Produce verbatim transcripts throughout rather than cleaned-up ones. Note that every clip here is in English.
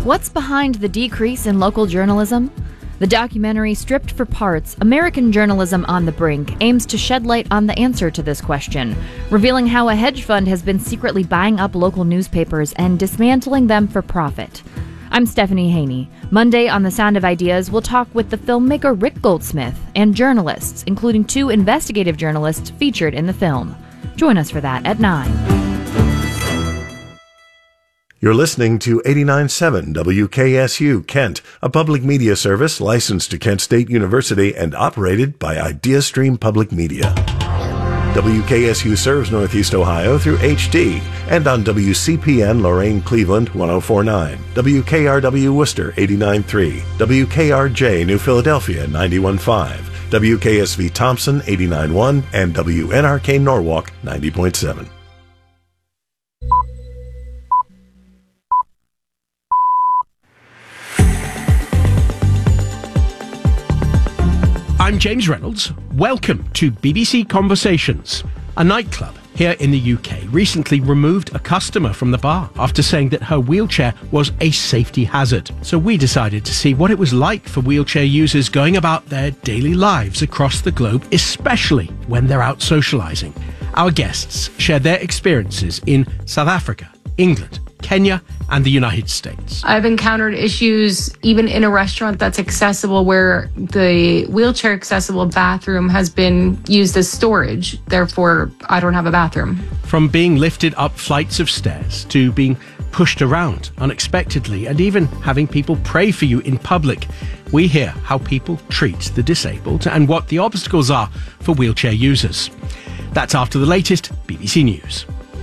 What's behind the decrease in local journalism? The documentary Stripped for Parts, American Journalism on the Brink aims to shed light on the answer to this question, revealing how a hedge fund has been secretly buying up local newspapers and dismantling them for profit. I'm Stephanie Haney. Monday on The Sound of Ideas, we'll talk with the filmmaker Rick Goldsmith and journalists, including two investigative journalists featured in the film. Join us for that at nine. You're listening to eighty-nine point seven W K S U Kent, a public media service licensed to Kent State University and operated by IdeaStream Public Media. W K S U serves Northeast Ohio through H D and on W C P N Lorain Cleveland one oh four point nine, W K R W Worcester eighty-nine point three, W K R J New Philadelphia ninety-one point five, W K S V Thompson eighty-nine point one, and W N R K Norwalk ninety point seven. I'm James Reynolds. Welcome to B B C Conversations. A nightclub here in the U K recently removed a customer from the bar after saying that her wheelchair was a safety hazard. So we decided to see what it was like for wheelchair users going about their daily lives across the globe, especially when they're out socialising. Our guests shared their experiences in South Africa, England, Kenya, and the United States. I've encountered issues even in a restaurant that's accessible where the wheelchair accessible bathroom has been used as storage. Therefore, I don't have a bathroom. From being lifted up flights of stairs to being pushed around unexpectedly and even having people pray for you in public, we hear how people treat the disabled and what the obstacles are for wheelchair users. That's after the latest B B C News.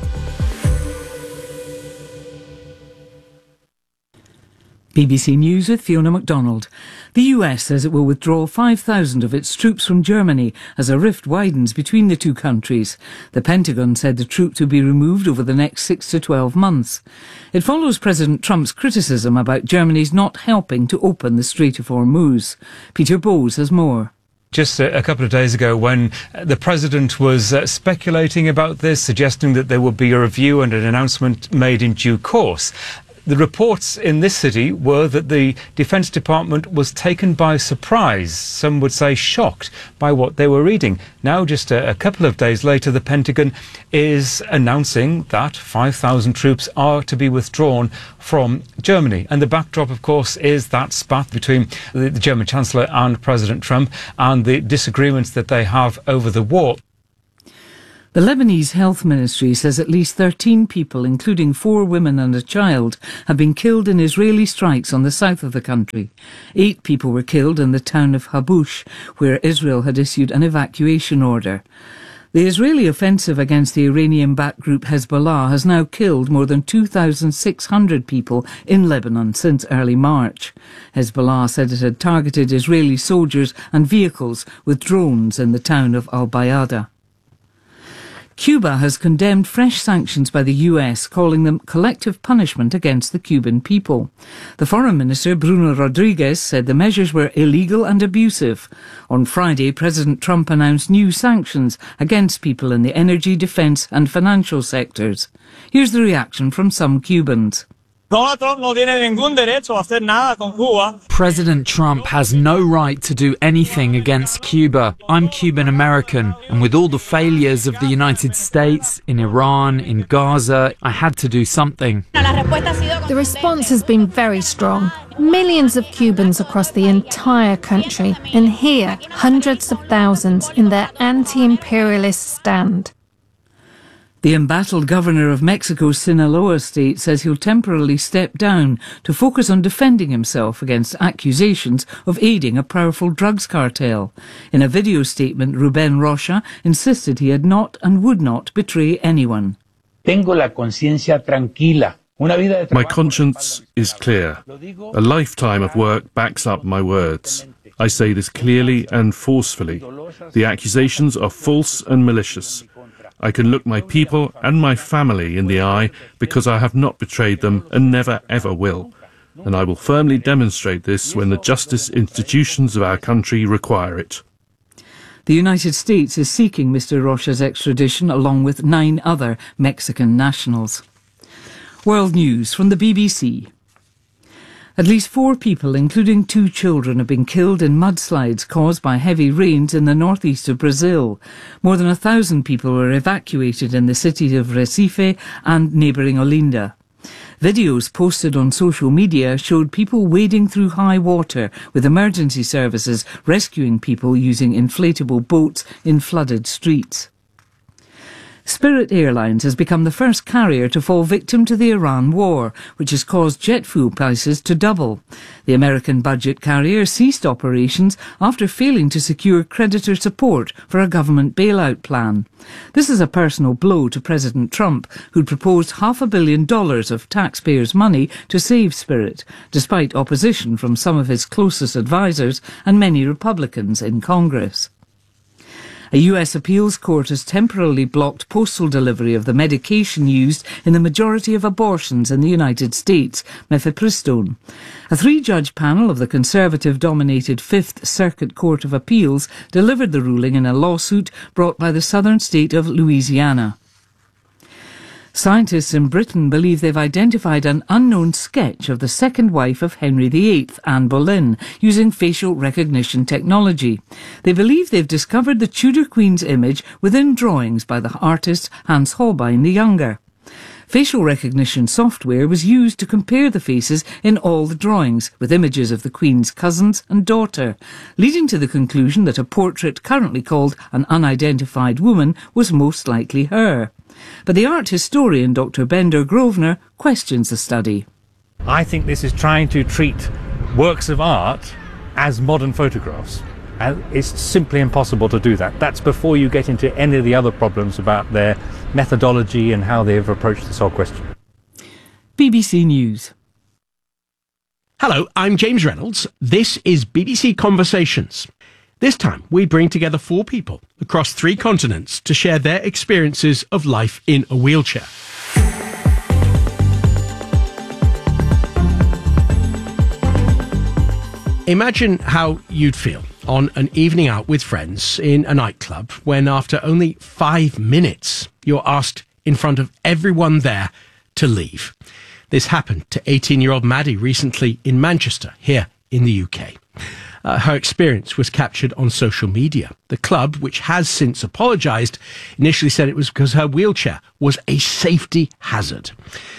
B B C News with Fiona MacDonald. The U S says it will withdraw five thousand of its troops from Germany as a rift widens between the two countries. The Pentagon said the troops will be removed over the next six to twelve months. It follows President Trump's criticism about Germany's not helping to open the Strait of Hormuz. Peter Bowes has more. Just a, a couple of days ago, when the president was uh, speculating about this, suggesting that there would be a review and an announcement made in due course, the reports in this city were that the Defence Department was taken by surprise, some would say shocked, by what they were reading. Now, just a, a couple of days later, the Pentagon is announcing that five thousand troops are to be withdrawn from Germany. And the backdrop, of course, is that spat between the, the German Chancellor and President Trump and the disagreements that they have over the war. The Lebanese Health Ministry says at least thirteen people, including four women and a child, have been killed in Israeli strikes on the south of the country. Eight people were killed in the town of Habush, where Israel had issued an evacuation order. The Israeli offensive against the Iranian-backed group Hezbollah has now killed more than two thousand six hundred people in Lebanon since early March. Hezbollah said it had targeted Israeli soldiers and vehicles with drones in the town of Al-Bayada. Cuba has condemned fresh sanctions by the U S, calling them collective punishment against the Cuban people. The Foreign Minister, Bruno Rodriguez, said the measures were illegal and abusive. On Friday, President Trump announced new sanctions against people in the energy, defence and financial sectors. Here's the reaction from some Cubans. President Trump has no right to do anything against Cuba. I'm Cuban American, and with all the failures of the United States, in Iran, in Gaza, I had to do something. The response has been very strong. Millions of Cubans across the entire country, and here, hundreds of thousands in their anti-imperialist stand. The embattled governor of Mexico's Sinaloa state says he'll temporarily step down to focus on defending himself against accusations of aiding a powerful drugs cartel. In a video statement, Rubén Rocha insisted he had not and would not betray anyone. Tengo la conciencia tranquila. My conscience is clear. A lifetime of work backs up my words. I say this clearly and forcefully. The accusations are false and malicious. I can look my people and my family in the eye because I have not betrayed them and never ever will. And I will firmly demonstrate this when the justice institutions of our country require it. The United States is seeking Mister Rocha's extradition along with nine other Mexican nationals. World News from the B B C. At least four people, including two children, have been killed in mudslides caused by heavy rains in the northeast of Brazil. More than a thousand people were evacuated in the cities of Recife and neighbouring Olinda. Videos posted on social media showed people wading through high water, with emergency services rescuing people using inflatable boats in flooded streets. Spirit Airlines has become the first carrier to fall victim to the Iran war, which has caused jet fuel prices to double. The American budget carrier ceased operations after failing to secure creditor support for a government bailout plan. This is a personal blow to President Trump, who'd proposed half a billion dollars of taxpayers' money to save Spirit, despite opposition from some of his closest advisers and many Republicans in Congress. A U S appeals court has temporarily blocked postal delivery of the medication used in the majority of abortions in the United States, mifepristone. A three-judge panel of the conservative-dominated Fifth Circuit Court of Appeals delivered the ruling in a lawsuit brought by the southern state of Louisiana. Scientists in Britain believe they've identified an unknown sketch of the second wife of Henry the Eighth, Anne Boleyn, using facial recognition technology. They believe they've discovered the Tudor Queen's image within drawings by the artist Hans Holbein the Younger. Facial recognition software was used to compare the faces in all the drawings with images of the Queen's cousins and daughter, leading to the conclusion that a portrait currently called An Unidentified Woman was most likely her. But the art historian Doctor Bender Grosvenor questions the study. I think this is trying to treat works of art as modern photographs. And it's simply impossible to do that. That's before you get into any of the other problems about their methodology and how they've approached this whole question. B B C News. Hello, I'm James Reynolds. This is B B C Conversations. This time, we bring together four people across three continents to share their experiences of life in a wheelchair. Imagine how you'd feel on an evening out with friends in a nightclub when after only five minutes you're asked in front of everyone there to leave. This happened to eighteen-year-old Maddie recently in Manchester, here in the U K. Uh, her experience was captured on social media. The club, which has since apologised, initially said it was because her wheelchair was a safety hazard.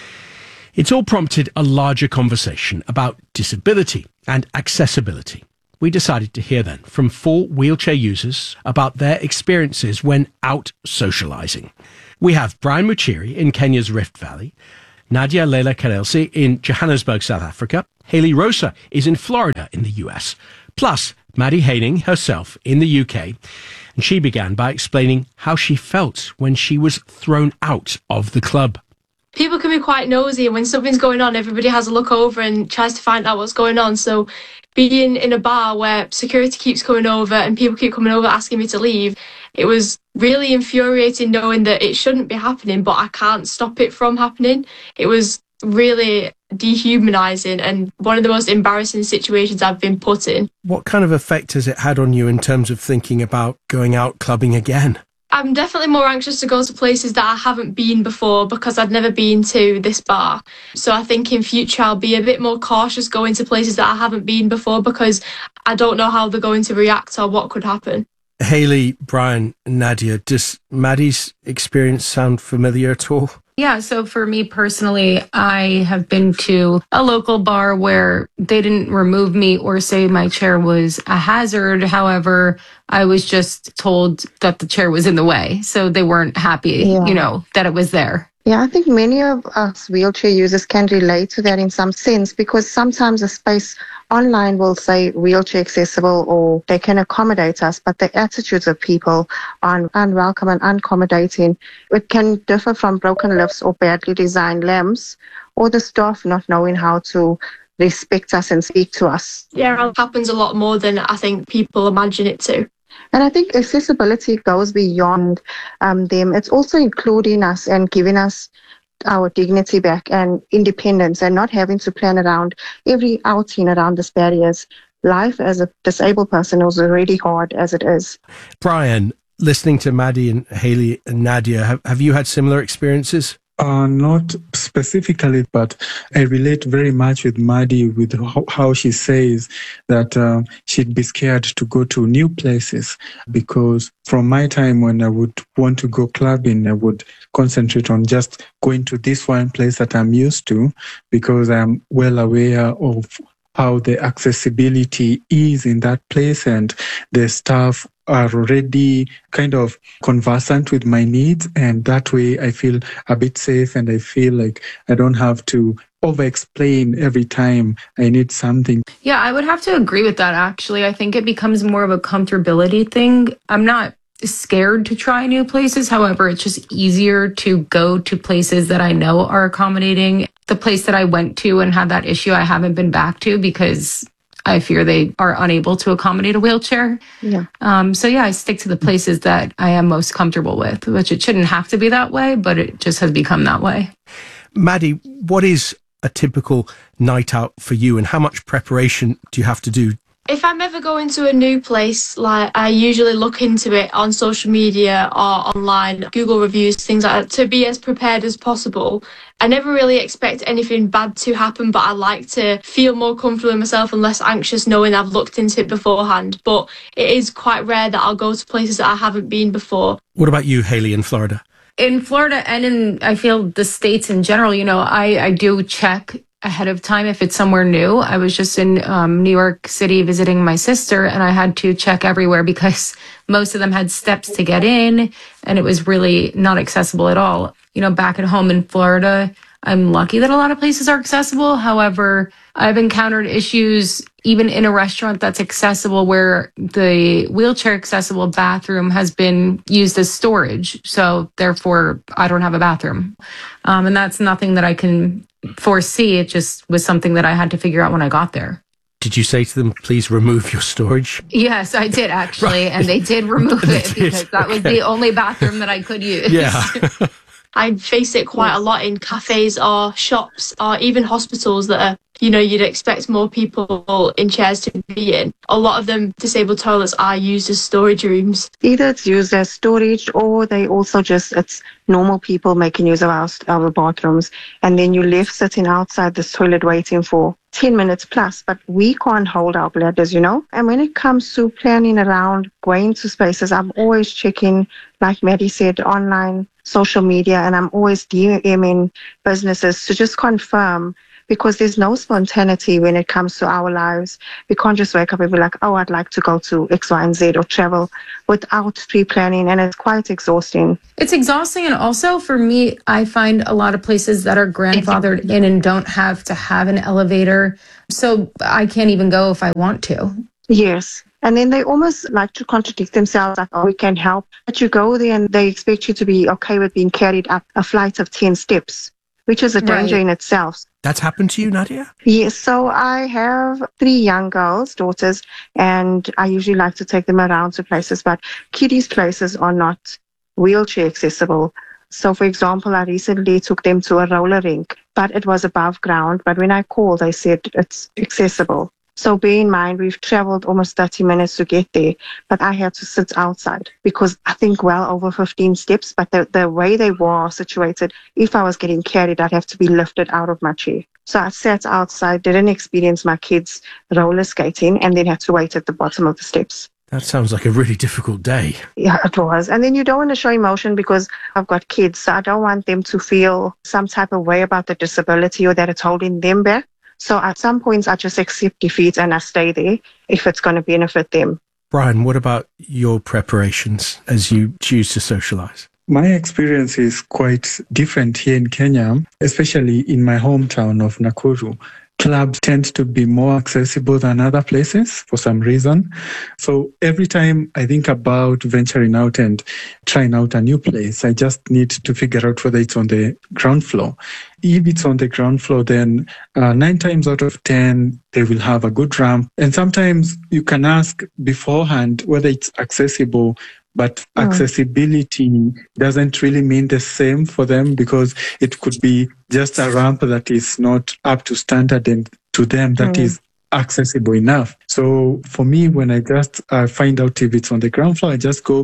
It's all prompted a larger conversation about disability and accessibility. We decided to hear then from four wheelchair users about their experiences when out socialising. We have Brian Muchiri in Kenya's Rift Valley, Nadia Leila Karelsi in Johannesburg, South Africa, Haley Rosa is in Florida in the U S, plus Maddie Haining herself in the U K, and she began by explaining how she felt when she was thrown out of the club. People can be quite nosy, and when something's going on, everybody has a look over and tries to find out what's going on. So being in a bar where security keeps coming over and people keep coming over asking me to leave, it was really infuriating knowing that it shouldn't be happening, but I can't stop it from happening. It was really dehumanising and one of the most embarrassing situations I've been put in. What kind of effect has it had on you in terms of thinking about going out clubbing again? I'm definitely more anxious to go to places that I haven't been before because I'd never been to this bar. So I think in future I'll be a bit more cautious going to places that I haven't been before because I don't know how they're going to react or what could happen. Haley, Brian, Nadia, does Maddie's experience sound familiar at all? Yeah, so for me personally, I have been to a local bar where they didn't remove me or say my chair was a hazard. However, I was just told that the chair was in the way. So they weren't happy, yeah. you know, that it was there. Yeah, I think many of us wheelchair users can relate to that in some sense because sometimes a space online will say wheelchair accessible or they can accommodate us, but the attitudes of people are unwelcome and unaccommodating. It can differ from broken lifts or badly designed lamps or the staff not knowing how to respect us and speak to us. Yeah, it happens a lot more than I think people imagine it to. And I think accessibility goes beyond um, them. It's also including us and giving us our dignity back and independence and not having to plan around every outing around these barriers. Life as a disabled person is already hard as it is. Brian, listening to Maddie and Haley and Nadia, have, have you had similar experiences? Uh, not specifically, but I relate very much with Maddie with how, how she says that uh, she'd be scared to go to new places, because from my time when I would want to go clubbing, I would concentrate on just going to this one place that I'm used to, because I'm well aware of how the accessibility is in that place, and the staff are already kind of conversant with my needs, and that way I feel a bit safe, and I feel like I don't have to over-explain every time I need something. Yeah, I would have to agree with that, actually. I think it becomes more of a comfortability thing. I'm not scared to try new places. However, it's just easier to go to places that I know are accommodating. The place that I went to and had that issue, I haven't been back to because I fear they are unable to accommodate a wheelchair. Yeah. Um, so yeah, I stick to the places that I am most comfortable with, which it shouldn't have to be that way, but it just has become that way. Maddie, what is a typical night out for you, and how much preparation do you have to do? If I'm ever going to a new place, like I usually look into it on social media or online, Google reviews, things like that, to be as prepared as possible. I never really expect anything bad to happen, but I like to feel more comfortable in myself and less anxious knowing I've looked into it beforehand. But it is quite rare that I'll go to places that I haven't been before. What about you, Haley, in Florida? In Florida and in, I feel, the States in general, you know, I, I do check ahead of time if it's somewhere new. I was just in um, New York City visiting my sister, and I had to check everywhere because most of them had steps to get in, and it was really not accessible at all. You know, back at home in Florida, I'm lucky that a lot of places are accessible. However, I've encountered issues even in a restaurant that's accessible where the wheelchair accessible bathroom has been used as storage. So therefore, I don't have a bathroom. Um, and that's nothing that I can foresee. It just was something that I had to figure out when I got there. Did you say to them, please remove your storage? Yes, I did actually. Right. And they did remove they it did. because that was Okay. the only bathroom that I could use. Yeah. I face it quite a lot in cafes or shops or even hospitals that are, you know, you'd expect more people in chairs to be in. A lot of them disabled toilets are used as storage rooms. Either it's used as storage, or they also just, it's normal people making use of our, our bathrooms. And then you're left sitting outside this toilet waiting for ten minutes plus, but we can't hold our bladders, you know. And when it comes to planning around going to spaces, I'm always checking, like Maddie said, online, social media, and I'm always DMing businesses to just confirm, because there's no spontaneity when it comes to our lives. We can't just wake up and be like, oh, I'd like to go to X, Y, and Z or travel without pre-planning, and it's quite exhausting. It's exhausting, and also for me, I find a lot of places that are grandfathered in and don't have to have an elevator, so I can't even go if I want to. Yes. And then they almost like to contradict themselves, like, oh, we can help. But you go there and they expect you to be okay with being carried up a flight of ten steps, which is a danger Right. in itself. That's happened to you, Nadia? Yes, so I have three young girls, daughters, and I usually like to take them around to places, but kiddies' places are not wheelchair accessible. So, for example, I recently took them to a roller rink, but it was above ground. But when I called, they said it's accessible. So bear in mind, we've traveled almost thirty minutes to get there, but I had to sit outside because I think well over fifteen steps, but the, the way they were situated, if I was getting carried, I'd have to be lifted out of my chair. So I sat outside, didn't experience my kids roller skating, and then had to wait at the bottom of the steps. That sounds like a really difficult day. Yeah, it was. And then you don't want to show emotion because I've got kids, so I don't want them to feel some type of way about the disability or that it's holding them back. So at some points, I just accept defeat and I stay there if it's going to benefit them. Brian, what about your preparations as you choose to socialize? My experience is quite different here in Kenya, especially in my hometown of Nakuru. Clubs tend to be more accessible than other places for some reason. So every time I think about venturing out and trying out a new place, I just need to figure out whether it's on the ground floor. If it's on the ground floor, then uh, nine times out of ten, they will have a good ramp. And sometimes you can ask beforehand whether it's accessible, but Oh. accessibility doesn't really mean the same for them because it could be just a ramp that is not up to standard, and to them that Mm. is accessible enough. So for me, when I just uh, find out if it's on the ground floor, I just go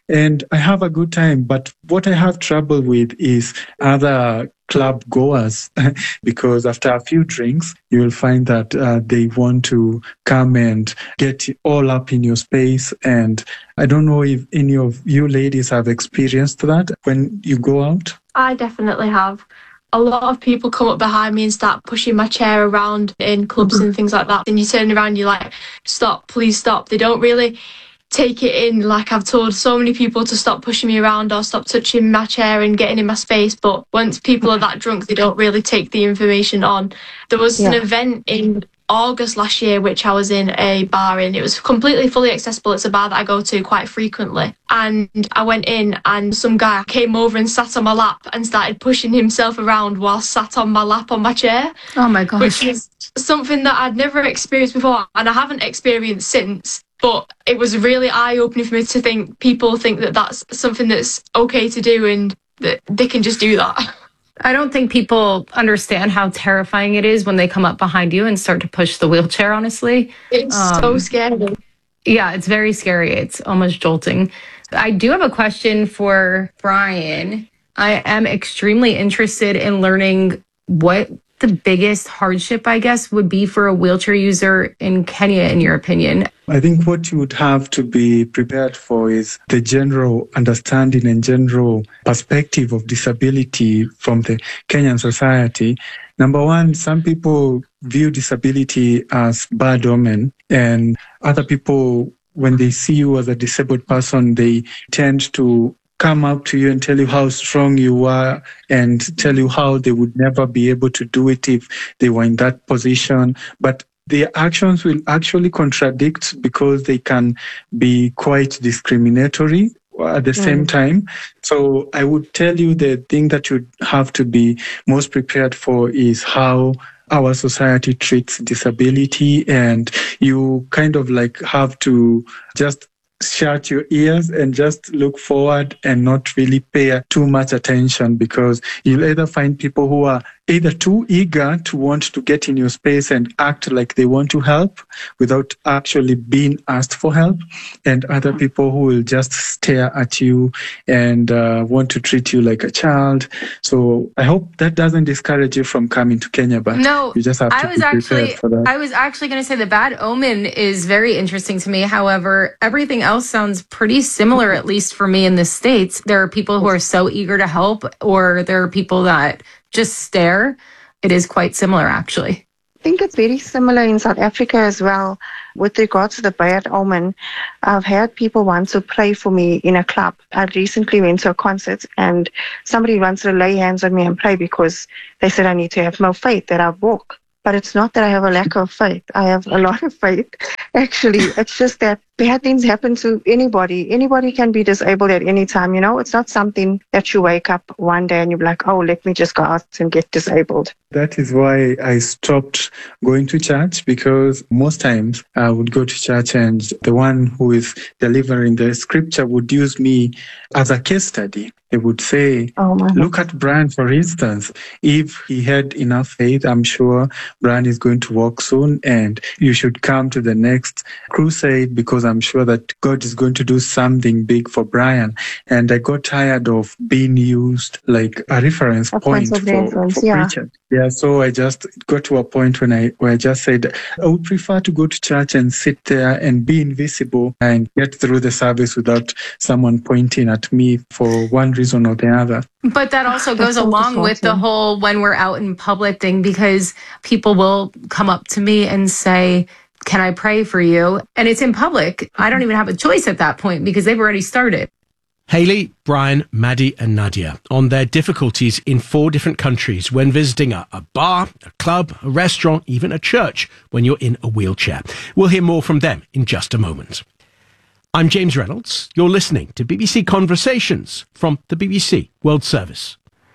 and I have a good time. But what I have trouble with is other club goers, because after a few drinks, you will find that uh, they want to come and get all up in your space. And I don't know if any of you ladies have experienced that when you go out. I definitely have. A lot of people come up behind me and start pushing my chair around in clubs mm-hmm. and things like that. And you turn around, you're like, stop, please stop. They don't really take it in. Like, I've told so many people to stop pushing me around or stop touching my chair and getting in my space, but once people are that drunk, they don't really take the information on. There was yeah. an event in August last year which I was in a bar in. It was completely fully accessible. It's a bar that I go to quite frequently, and I went in and some guy came over and sat on my lap and started pushing himself around while sat on my lap on my chair. Oh my gosh. Which is something that I'd never experienced before, and I haven't experienced since. But it was really eye-opening for me to think people think that that's something that's okay to do and that they can just do that. I don't think people understand how terrifying it is when they come up behind you and start to push the wheelchair, honestly. It's um, so scary. Yeah, it's very scary. It's almost jolting. I do have a question for Brian. I am extremely interested in learning what the biggest hardship, I guess, would be for a wheelchair user in Kenya, in your opinion. I think what you would have to be prepared for is the general understanding and general perspective of disability from the Kenyan society. Number one, some people view disability as bad omen, and other people, when they see you as a disabled person, they tend to come up to you and tell you how strong you are and tell you how they would never be able to do it if they were in that position. But their actions will actually contradict because they can be quite discriminatory at the mm. same time. So I would tell you the thing that you have to be most prepared for is how our society treats disability, and you kind of like have to just shut your ears and just look forward and not really pay too much attention, because you'll either find people who are either too eager to want to get in your space and act like they want to help without actually being asked for help, and other people who will just stare at you and uh, want to treat you like a child. So I hope that doesn't discourage you from coming to Kenya, but no, you just have to I was be actually, prepared for that. I was actually going to say the bad omen is very interesting to me. However, everything else sounds pretty similar, at least for me in the States. There are people who are so eager to help, or there are people that just stare. It is quite similar, actually. I think it's very similar in South Africa as well. With regards to the bad omen, I've had people want to pray for me in a club. I recently went to a concert and somebody wants to lay hands on me and pray because they said I need to have more faith that I walk. But it's not that I have a lack of faith. I have a lot of faith. Actually, it's just that bad things happen to anybody. Anybody can be disabled at any time, you know? It's not something that you wake up one day and you're like, oh, let me just go out and get disabled. That is why I stopped going to church, because most times I would go to church and the one who is delivering the scripture would use me as a case study. They would say, oh my look at Brian, for instance. If he had enough faith, I'm sure Brian is going to walk soon, and you should come to the next crusade because I'm sure that God is going to do something big for Brian. And I got tired of being used like a reference a point for, for yeah. preachers. Yeah, so I just got to a point when I where I just said I would prefer to go to church and sit there and be invisible and get through the service without someone pointing at me for one reason or the other. But that also goes along with the whole when we're out in public thing, because people will come up to me and say, can I pray for you? And it's in public. I don't even have a choice at that point because they've already started. Hayley, Brian, Maddie and Nadia on their difficulties in four different countries when visiting a, a bar, a club, a restaurant, even a church when you're in a wheelchair. We'll hear more from them in just a moment. I'm James Reynolds. You're listening to B B C Conversations from the B B C World Service.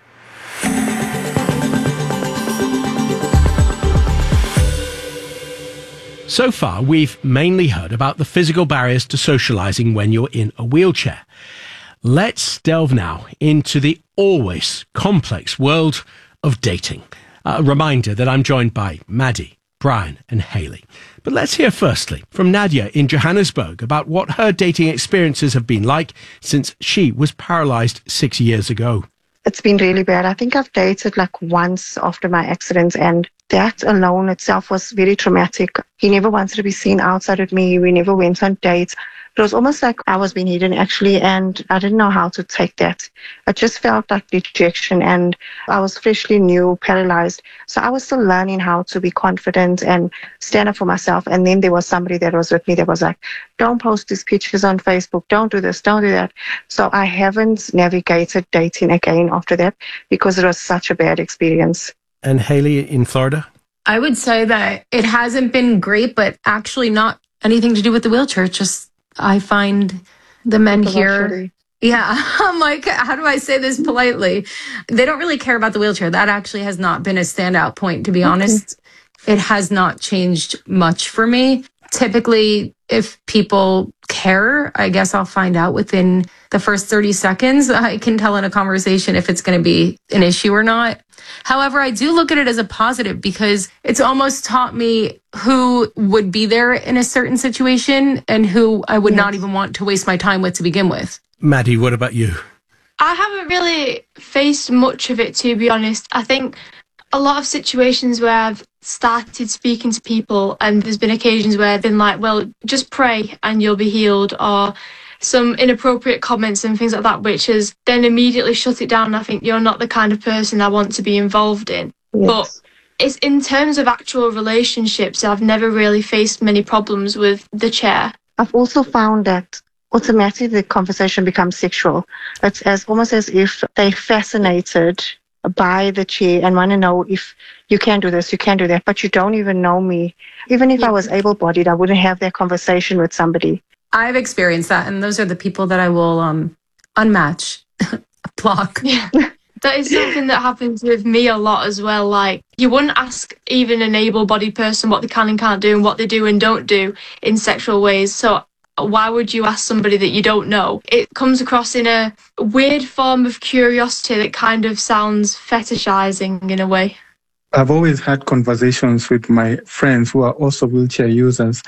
So far, we've mainly heard about the physical barriers to socialising when you're in a wheelchair. Let's delve now into the always complex world of dating. A reminder that I'm joined by Maddie, Brian and Hayley. But let's hear firstly from Nadia in Johannesburg about what her dating experiences have been like since she was paralysed six years ago. It's been really bad. I think I've dated like once after my accident, and that alone itself was very traumatic. He never wanted to be seen outside with me. We never went on dates. It was almost like I was being hidden actually, and I didn't know how to take that. It just felt like rejection, and I was freshly new, paralyzed. So I was still learning how to be confident and stand up for myself. And then there was somebody that was with me that was like, don't post these pictures on Facebook, don't do this, don't do that. So I haven't navigated dating again after that because it was such a bad experience. And Hayley in Florida? I would say that it hasn't been great, but actually not anything to do with the wheelchair. It's just I find the men here, yeah, I'm like, how do I say this politely? They don't really care about the wheelchair. That actually has not been a standout point, to be okay. honest. It has not changed much for me. Typically, if people care, I guess I'll find out within the first thirty seconds. I can tell in a conversation if it's going to be an issue or not. However, I do look at it as a positive because it's almost taught me who would be there in a certain situation and who I would yes. not even want to waste my time with to begin with. Maddie, what about you? I haven't really faced much of it, to be honest. I think a lot of situations where I've started speaking to people and there's been occasions where I've been like, well, just pray and you'll be healed, or some inappropriate comments and things like that, which has then immediately shut it down. I think you're not the kind of person I want to be involved in. Yes. But it's in terms of actual relationships, I've never really faced many problems with the chair. I've also found that automatically the conversation becomes sexual. It's as almost as if they're fascinated by the chair and want to know if you can do this, you can do that, but you don't even know me. Even if yeah. I was able-bodied, I wouldn't have that conversation with somebody. I've experienced that, and those are the people that I will um, unmatch, block. Yeah. That is something that happens with me a lot as well. Like, you wouldn't ask even an able-bodied person what they can and can't do and what they do and don't do in sexual ways. So why would you ask somebody that you don't know? It comes across in a weird form of curiosity that kind of sounds fetishizing in a way. I've always had conversations with my friends who are also wheelchair users,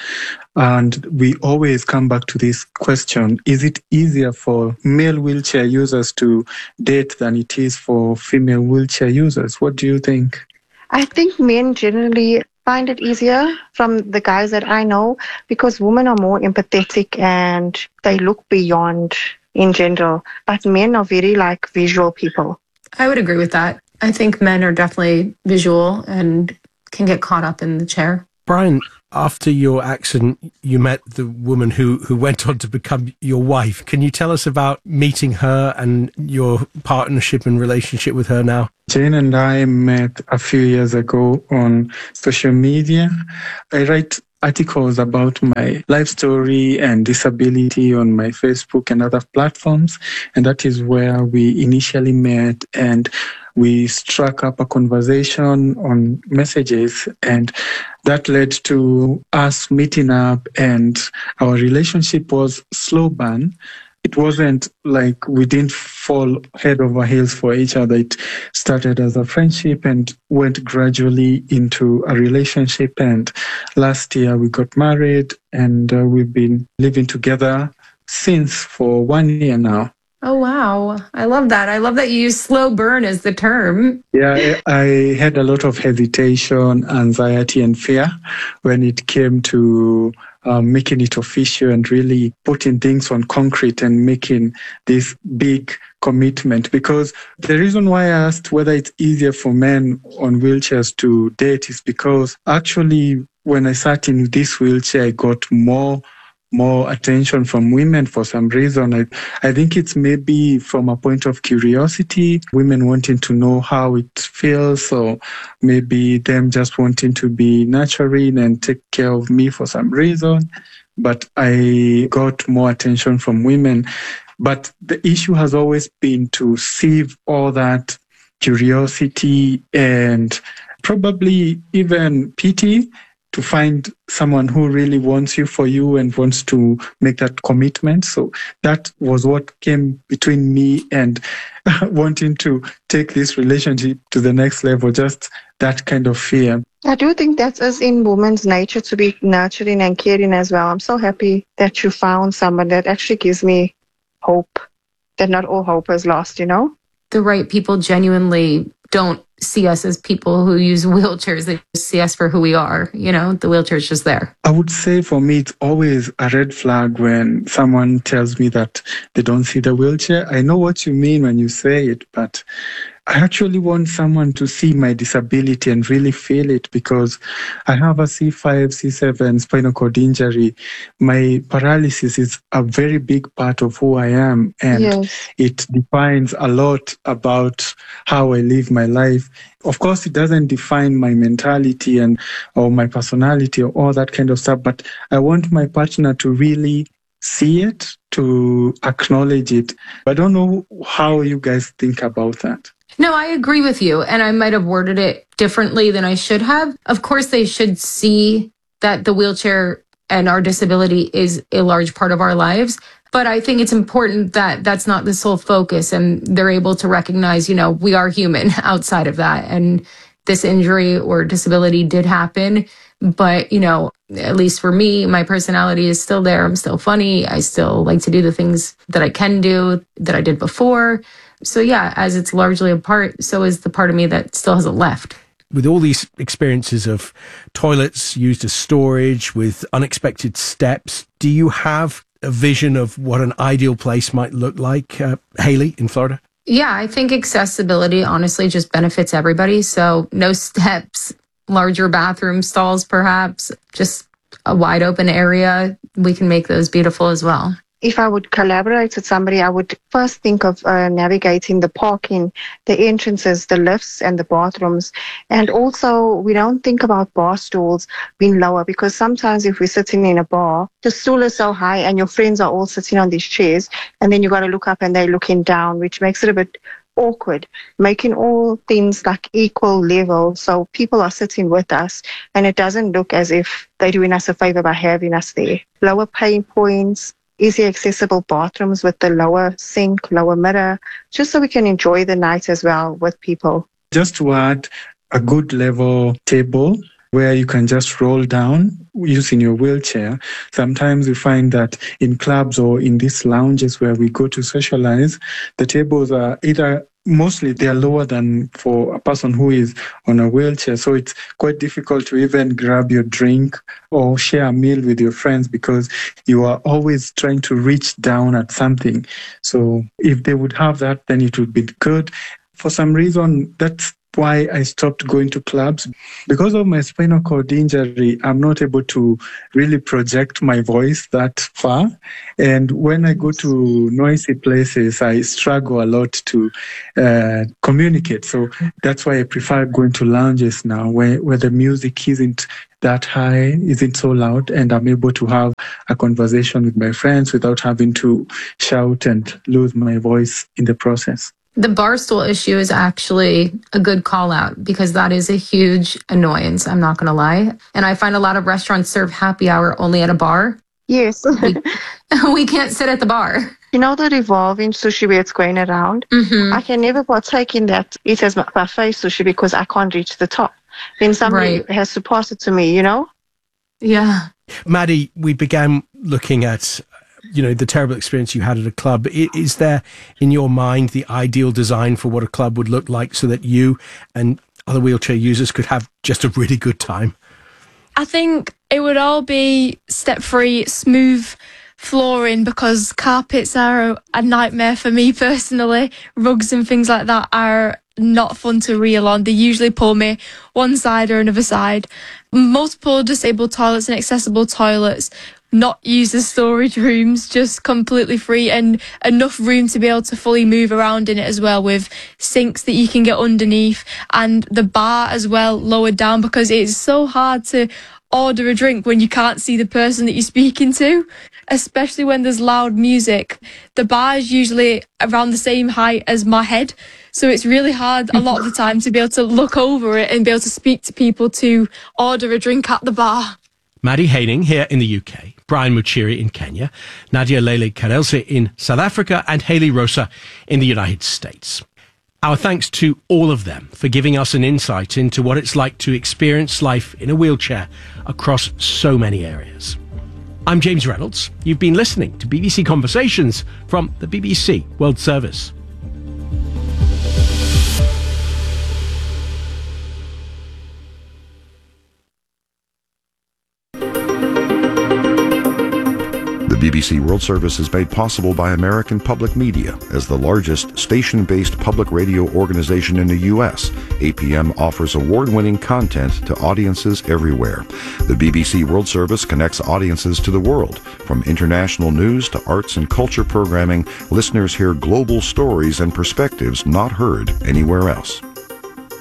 and we always come back to this question: is it easier for male wheelchair users to date than it is for female wheelchair users? What do you think? I think men generally find it easier from the guys that I know because women are more empathetic and they look beyond in general, but men are very like visual people. I would agree with that. I think men are definitely visual and can get caught up in the chair. Brian, after your accident, you met the woman who, who went on to become your wife. Can you tell us about meeting her and your partnership and relationship with her now? Jane and I met a few years ago on social media. I write articles about my life story and disability on my Facebook and other platforms, and that is where we initially met, and we struck up a conversation on messages, and that led to us meeting up, and our relationship was slow burn. It wasn't like we didn't fall head over heels for each other. It started as a friendship and went gradually into a relationship. And last year we got married, and uh, we've been living together since for one year now. Oh, wow. I love that. I love that you use slow burn as the term. Yeah, I had a lot of hesitation, anxiety, and fear when it came to um, making it official and really putting things on concrete and making this big commitment. Because the reason why I asked whether it's easier for men on wheelchairs to date is because actually when I sat in this wheelchair, I got more more attention from women for some reason. I, I think it's maybe from a point of curiosity, women wanting to know how it feels, or maybe them just wanting to be nurturing and take care of me for some reason. But I got more attention from women. But the issue has always been to sieve all that curiosity and probably even pity to find someone who really wants you for you and wants to make that commitment. So that was what came between me and wanting to take this relationship to the next level, just that kind of fear. I do think that is in women's nature to be nurturing and caring as well. I'm so happy that you found someone that actually gives me hope, that not all hope is lost, you know? The right people genuinely don't see us as people who use wheelchairs. They see us for who we are. You know, the wheelchair's just there. I would say for me, it's always a red flag when someone tells me that they don't see the wheelchair. I know what you mean when you say it, but I actually want someone to see my disability and really feel it, because I have a C five, C seven spinal cord injury. My paralysis is a very big part of who I am, and yes, it defines a lot about how I live my life. Of course, it doesn't define my mentality and or my personality or all that kind of stuff, but I want my partner to really see it, to acknowledge it. I don't know how you guys think about that. No, I agree with you. And I might have worded it differently than I should have. Of course, they should see that the wheelchair and our disability is a large part of our lives. But I think it's important that that's not the sole focus, and they're able to recognize, you know, we are human outside of that. And this injury or disability did happen. But, you know, at least for me, my personality is still there. I'm still funny. I still like to do the things that I can do that I did before. So yeah, as it's largely a part, so is the part of me that still hasn't left. With all these experiences of toilets used as storage, with unexpected steps, do you have a vision of what an ideal place might look like, uh, Haley, in Florida? Yeah, I think accessibility honestly just benefits everybody. So no steps, larger bathroom stalls, perhaps, just a wide open area. We can make those beautiful as well. If I would collaborate with somebody, I would first think of uh, navigating the parking, the entrances, the lifts and the bathrooms. And also, we don't think about bar stools being lower, because sometimes if we're sitting in a bar, the stool is so high and your friends are all sitting on these chairs, and then you got to look up and they're looking down, which makes it a bit awkward, making all things like equal level so people are sitting with us and it doesn't look as if they're doing us a favor by having us there. Lower pain points, easy accessible bathrooms with the lower sink, lower mirror, just so we can enjoy the night as well with people. Just to add, a good level table where you can just roll down using your wheelchair. Sometimes we find that in clubs or in these lounges where we go to socialize, the tables are either mostly they are lower than for a person who is on a wheelchair. So it's quite difficult to even grab your drink or share a meal with your friends, because you are always trying to reach down at something. So if they would have that, then it would be good. For some reason, that's why I stopped going to clubs. Because of my spinal cord injury, I'm not able to really project my voice that far. And when I go to noisy places, I struggle a lot to uh, communicate. So that's why I prefer going to lounges now, where, where the music isn't that high, isn't so loud, and I'm able to have a conversation with my friends without having to shout and lose my voice in the process. The barstool issue is actually a good call out, because that is a huge annoyance. I'm not going to lie. And I find a lot of restaurants serve happy hour only at a bar. Yes. we, we can't sit at the bar. You know the revolving sushi where it's going around? Mm-hmm. I can never partake in that. It has buffet sushi because I can't reach the top. Then somebody right. has to pass it to me, you know? Yeah. Maddie, we began looking at, you know, the terrible experience you had at a club. Is there, in your mind, the ideal design for what a club would look like so that you and other wheelchair users could have just a really good time? I think it would all be step-free, smooth flooring, because carpets are a nightmare for me personally. Rugs and things like that are not fun to reel on. They usually pull me one side or another side. Multiple disabled toilets and accessible toilets, not used as storage rooms, just completely free, and enough room to be able to fully move around in it as well, with sinks that you can get underneath, and the bar as well lowered down, because it's so hard to order a drink when you can't see the person that you're speaking to, especially when there's loud music. The bar is usually around the same height as my head, so it's really hard a lot of the time to be able to look over it and be able to speak to people to order a drink at the bar. Maddie Haining here in the U K, Brian Muchiri in Kenya, Nadia Lele Karelse in South Africa, and Haley Rosa in the United States. Our thanks to all of them for giving us an insight into what it's like to experience life in a wheelchair across so many areas. I'm James Reynolds. You've been listening to B B C Conversations from the B B C World Service. The B B C World Service is made possible by American Public Media. As the largest station-based public radio organization in the U S, A P M offers award-winning content to audiences everywhere. The B B C World Service connects audiences to the world. From international news to arts and culture programming, listeners hear global stories and perspectives not heard anywhere else.